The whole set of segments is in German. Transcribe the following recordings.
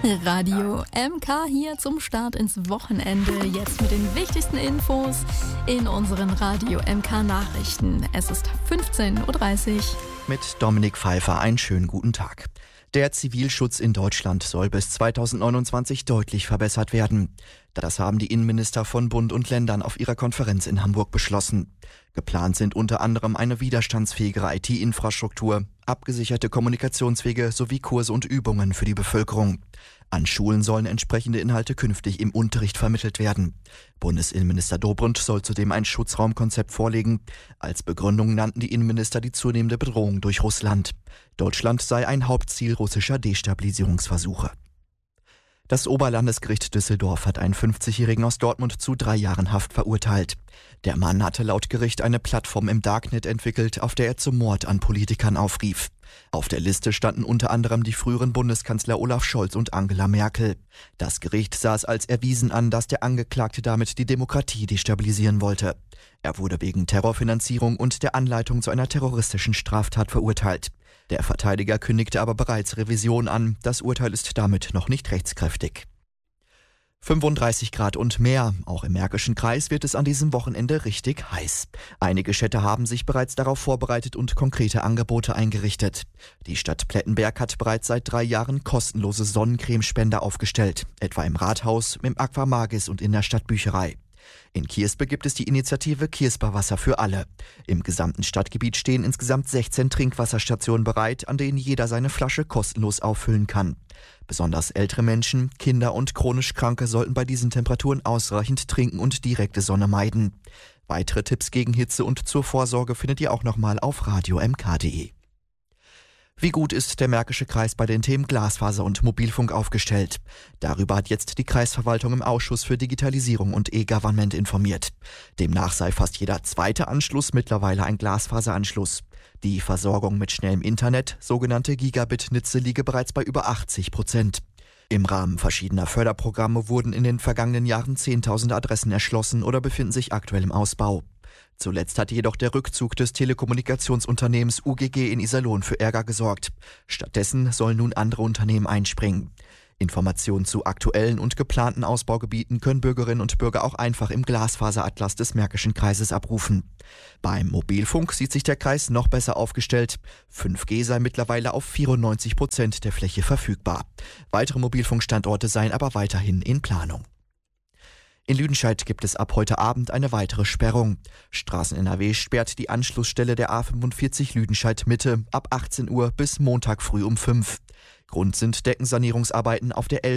Radio MK hier zum Start ins Wochenende. Jetzt mit den wichtigsten Infos in unseren Radio MK Nachrichten. Es ist 15.30 Uhr. Mit Dominik Pfeiffer einen schönen guten Tag. Der Zivilschutz in Deutschland soll bis 2029 deutlich verbessert werden. Das haben die Innenminister von Bund und Ländern auf ihrer Konferenz in Hamburg beschlossen. Geplant sind unter anderem eine widerstandsfähigere IT-Infrastruktur, abgesicherte Kommunikationswege sowie Kurse und Übungen für die Bevölkerung. An Schulen sollen entsprechende Inhalte künftig im Unterricht vermittelt werden. Bundesinnenminister Dobrindt soll zudem ein Schutzraumkonzept vorlegen. Als Begründung nannten die Innenminister die zunehmende Bedrohung durch Russland. Deutschland sei ein Hauptziel russischer Destabilisierungsversuche. Das Oberlandesgericht Düsseldorf hat einen 50-Jährigen aus Dortmund zu 3 Jahren Haft verurteilt. Der Mann hatte laut Gericht eine Plattform im Darknet entwickelt, auf der er zum Mord an Politikern aufrief. Auf der Liste standen unter anderem die früheren Bundeskanzler Olaf Scholz und Angela Merkel. Das Gericht sah es als erwiesen an, dass der Angeklagte damit die Demokratie destabilisieren wollte. Er wurde wegen Terrorfinanzierung und der Anleitung zu einer terroristischen Straftat verurteilt. Der Verteidiger kündigte aber bereits Revision an. Das Urteil ist damit noch nicht rechtskräftig. 35 Grad und mehr. Auch im Märkischen Kreis wird es an diesem Wochenende richtig heiß. Einige Städte haben sich bereits darauf vorbereitet und konkrete Angebote eingerichtet. Die Stadt Plettenberg hat bereits seit 3 Jahren kostenlose Sonnencremespender aufgestellt, etwa im Rathaus, im Aquamagis und in der Stadtbücherei. In Kierspe gibt es die Initiative Kiersperwasser für alle. Im gesamten Stadtgebiet stehen insgesamt 16 Trinkwasserstationen bereit, an denen jeder seine Flasche kostenlos auffüllen kann. Besonders ältere Menschen, Kinder und chronisch Kranke sollten bei diesen Temperaturen ausreichend trinken und direkte Sonne meiden. Weitere Tipps gegen Hitze und zur Vorsorge findet ihr auch nochmal auf radiomk.de. Wie gut ist der Märkische Kreis bei den Themen Glasfaser und Mobilfunk aufgestellt? Darüber hat jetzt die Kreisverwaltung im Ausschuss für Digitalisierung und E-Government informiert. Demnach sei fast jeder zweite Anschluss mittlerweile ein Glasfaseranschluss. Die Versorgung mit schnellem Internet, sogenannte Gigabit-Netze, liege bereits bei über 80%. Im Rahmen verschiedener Förderprogramme wurden in den vergangenen Jahren 10.000 Adressen erschlossen oder befinden sich aktuell im Ausbau. Zuletzt hat jedoch der Rückzug des Telekommunikationsunternehmens UGG in Iserlohn für Ärger gesorgt. Stattdessen sollen nun andere Unternehmen einspringen. Informationen zu aktuellen und geplanten Ausbaugebieten können Bürgerinnen und Bürger auch einfach im Glasfaseratlas des Märkischen Kreises abrufen. Beim Mobilfunk sieht sich der Kreis noch besser aufgestellt. 5G sei mittlerweile auf 94% der Fläche verfügbar. Weitere Mobilfunkstandorte seien aber weiterhin in Planung. In Lüdenscheid gibt es ab heute Abend eine weitere Sperrung. Straßen NRW sperrt die Anschlussstelle der A45 Lüdenscheid Mitte ab 18 Uhr bis Montag früh um 5. Grund sind Deckensanierungsarbeiten auf der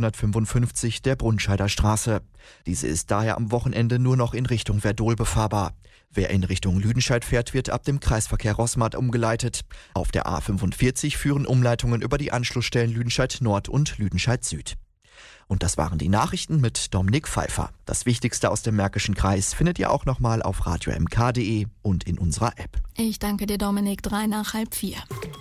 L655 der Brunscheider Straße. Diese ist daher am Wochenende nur noch in Richtung Werdohl befahrbar. Wer in Richtung Lüdenscheid fährt, wird ab dem Kreisverkehr Roßmarkt umgeleitet. Auf der A45 führen Umleitungen über die Anschlussstellen Lüdenscheid Nord und Lüdenscheid Süd. Und das waren die Nachrichten mit Dominik Pfeiffer. Das Wichtigste aus dem Märkischen Kreis findet ihr auch nochmal auf radiomk.de und in unserer App. Ich danke dir, Dominik. 3:03.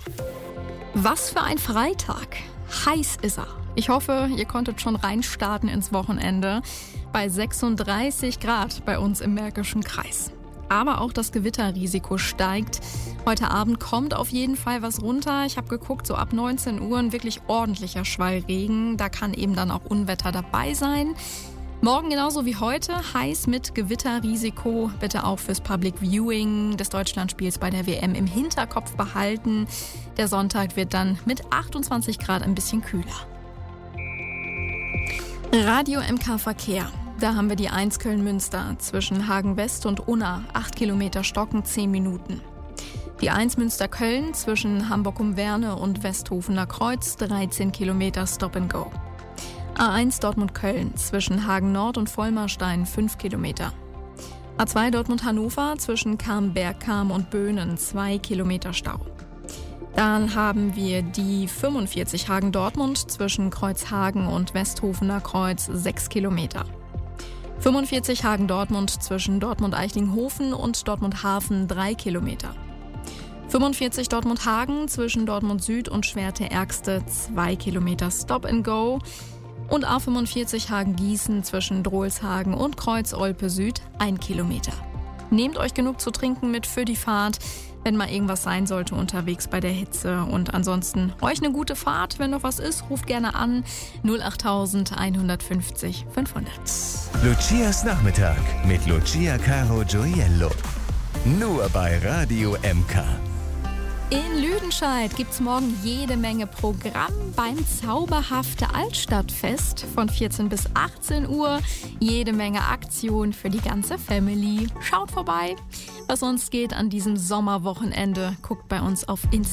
Was für ein Freitag. Heiß ist er. Ich hoffe, ihr konntet schon reinstarten ins Wochenende. Bei 36 Grad bei uns im Märkischen Kreis. Aber auch das Gewitterrisiko steigt. Heute Abend kommt auf jeden Fall was runter. Ich habe geguckt, so ab 19 Uhr ein wirklich ordentlicher Schwall Regen. Da kann eben dann auch Unwetter dabei sein. Morgen genauso wie heute, heiß mit Gewitterrisiko. Bitte auch fürs Public Viewing des Deutschlandspiels bei der WM im Hinterkopf behalten. Der Sonntag wird dann mit 28 Grad ein bisschen kühler. Radio MK Verkehr. Da haben wir die 1 Köln-Münster zwischen Hagen West und Unna, 8 Kilometer Stocken, 10 Minuten. Die 1 Münster-Köln zwischen Hamburg-Umwerne und Westhofener Kreuz, 13 Kilometer Stop and Go. A1 Dortmund-Köln zwischen Hagen Nord und Vollmarstein, 5 Kilometer. A2 Dortmund-Hannover zwischen Kam-Bergkam und Böhnen, 2 Kilometer Stau. Dann haben wir die 45 Hagen-Dortmund zwischen Kreuzhagen und Westhofener Kreuz, 6 Kilometer. 45 Hagen-Dortmund zwischen Dortmund-Eichlinghofen und Dortmund-Hafen, 3 Kilometer. 45 Dortmund-Hagen zwischen Dortmund Süd und Schwerte-Ergste, 2 Kilometer Stop and Go. Und A45 Hagen-Gießen zwischen Drohlshagen und Kreuz-Olpe Süd, 1 Kilometer. Nehmt euch genug zu trinken mit für die Fahrt, wenn mal irgendwas sein sollte unterwegs bei der Hitze. Und ansonsten euch eine gute Fahrt. Wenn noch was ist, ruft gerne an 08000 150 500. Lucias Nachmittag mit Lucia Caro Gioiello. Nur bei Radio MK. In Lüdenscheid gibt's morgen jede Menge Programm beim Zauberhafte Altstadtfest von 14 bis 18 Uhr. Jede Menge Aktionen für die ganze Family. Schaut vorbei. Was sonst geht an diesem Sommerwochenende, guckt bei uns auf Instagram.